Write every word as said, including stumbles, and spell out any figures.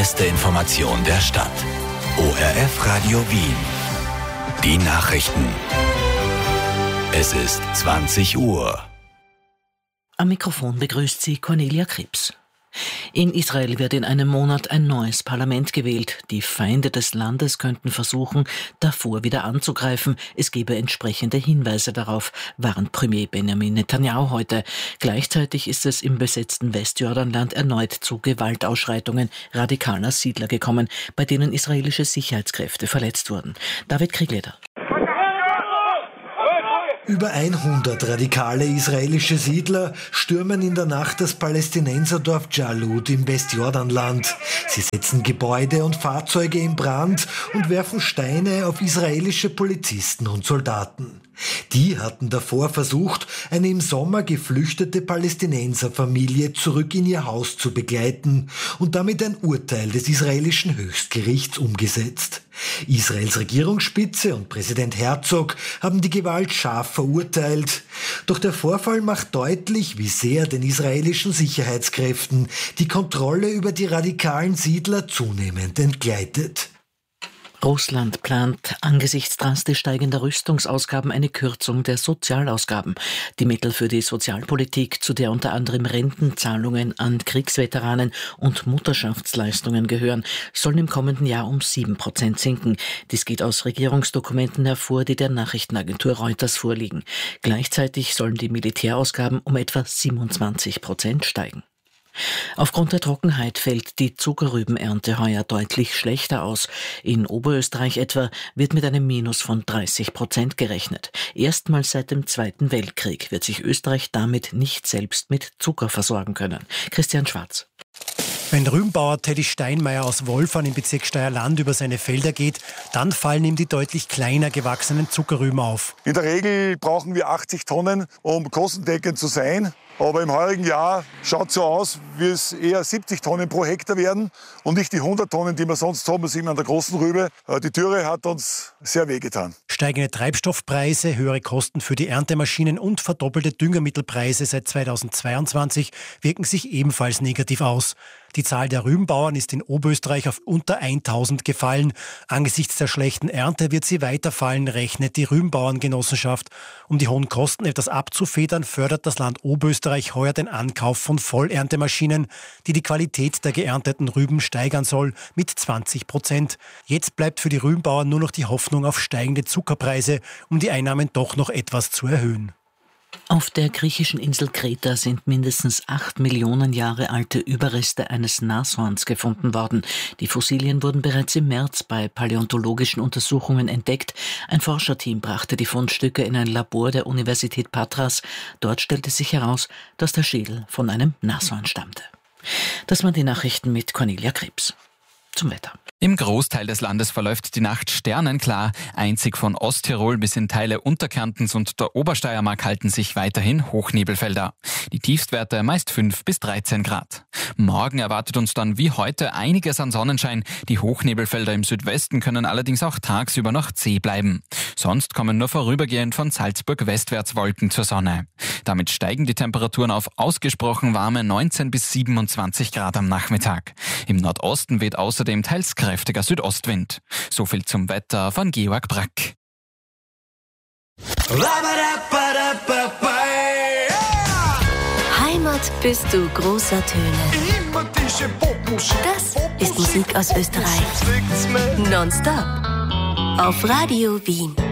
beste Information der Stadt. O R F Radio Wien. Die Nachrichten. Es ist zwanzig Uhr. Am Mikrofon begrüßt sie Cornelia Krebs. In Israel wird in einem Monat ein neues Parlament gewählt. Die Feinde des Landes könnten versuchen, davor wieder anzugreifen. Es gebe entsprechende Hinweise darauf, warnt Premier Benjamin Netanyahu heute. Gleichzeitig ist es im besetzten Westjordanland erneut zu Gewaltausschreitungen radikaler Siedler gekommen, bei denen israelische Sicherheitskräfte verletzt wurden. David Kriegleder. Über hundert radikale israelische Siedler stürmen in der Nacht das Palästinenserdorf Jalut im Westjordanland. Sie setzen Gebäude und Fahrzeuge in Brand und werfen Steine auf israelische Polizisten und Soldaten. Die hatten davor versucht, eine im Sommer geflüchtete Palästinenserfamilie zurück in ihr Haus zu begleiten und damit ein Urteil des israelischen Höchstgerichts umgesetzt. Israels Regierungsspitze und Präsident Herzog haben die Gewalt scharf verurteilt. Doch der Vorfall macht deutlich, wie sehr den israelischen Sicherheitskräften die Kontrolle über die radikalen Siedler zunehmend entgleitet. Russland plant angesichts drastisch steigender Rüstungsausgaben eine Kürzung der Sozialausgaben. Die Mittel für die Sozialpolitik, zu der unter anderem Rentenzahlungen an Kriegsveteranen und Mutterschaftsleistungen gehören, sollen im kommenden Jahr um sieben Prozent sinken. Dies geht aus Regierungsdokumenten hervor, die der Nachrichtenagentur Reuters vorliegen. Gleichzeitig sollen die Militärausgaben um etwa siebenundzwanzig Prozent steigen. Aufgrund der Trockenheit fällt die Zuckerrübenernte heuer deutlich schlechter aus. In Oberösterreich etwa wird mit einem Minus von dreißig Prozent gerechnet. Erstmals seit dem Zweiten Weltkrieg wird sich Österreich damit nicht selbst mit Zucker versorgen können. Christian Schwarz. Wenn Rübenbauer Teddy Steinmeier aus Wolfern im Bezirk Steierland über seine Felder geht, dann fallen ihm die deutlich kleiner gewachsenen Zuckerrüben auf. In der Regel brauchen wir achtzig Tonnen, um kostendeckend zu sein. Aber im heurigen Jahr schaut es so aus, wie es eher siebzig Tonnen pro Hektar werden und nicht die hundert Tonnen, die wir sonst haben. Das sieht man an der großen Rübe. Die Dürre hat uns sehr wehgetan. Steigende Treibstoffpreise, höhere Kosten für die Erntemaschinen und verdoppelte Düngemittelpreise seit zweitausendzweiundzwanzig wirken sich ebenfalls negativ aus. Die Zahl der Rübenbauern ist in Oberösterreich auf unter tausend gefallen. Angesichts der schlechten Ernte wird sie weiterfallen, rechnet die Rübenbauerngenossenschaft. Um die hohen Kosten etwas abzufedern, fördert das Land Oberösterreich heuer den Ankauf von Vollerntemaschinen, die die Qualität der geernteten Rüben steigern soll, mit zwanzig Prozent. Jetzt bleibt für die Rübenbauern nur noch die Hoffnung auf steigende Zuckerpreise, um die Einnahmen doch noch etwas zu erhöhen. Auf der griechischen Insel Kreta sind mindestens acht Millionen Jahre alte Überreste eines Nashorns gefunden worden. Die Fossilien wurden bereits im März bei paläontologischen Untersuchungen entdeckt. Ein Forscherteam brachte die Fundstücke in ein Labor der Universität Patras. Dort stellte sich heraus, dass der Schädel von einem Nashorn stammte. Das waren die Nachrichten mit Cornelia Krebs. Zum Wetter. Im Großteil des Landes verläuft die Nacht sternenklar. Einzig von Osttirol bis in Teile Unterkärntens und der Obersteiermark halten sich weiterhin Hochnebelfelder. Die Tiefstwerte meist fünf bis dreizehn Grad. Morgen erwartet uns dann wie heute einiges an Sonnenschein. Die Hochnebelfelder im Südwesten können allerdings auch tagsüber noch zäh bleiben. Sonst kommen nur vorübergehend von Salzburg westwärts Wolken zur Sonne. Damit steigen die Temperaturen auf ausgesprochen warme neunzehn bis siebenundzwanzig Grad am Nachmittag. Im Nordosten weht außerdem teils kräftiger Südostwind. So viel zum Wetter von Georg Brack. Heimat bist du großer Töne. Das ist Musik aus Österreich. Nonstop. Auf Radio Wien.